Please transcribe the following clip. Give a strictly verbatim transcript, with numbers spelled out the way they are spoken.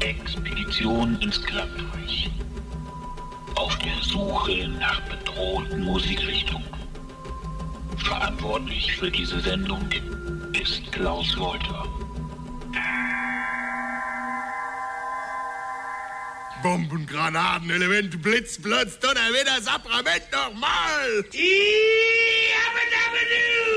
Expedition ins Klappreich. Auf der Suche nach bedrohten Musikrichtungen. Verantwortlich für diese Sendung ist Klaus Wolter. Bomben, Granaten, Elemente, Blitz, Blitz, Donnerwetter, Saprament nochmal!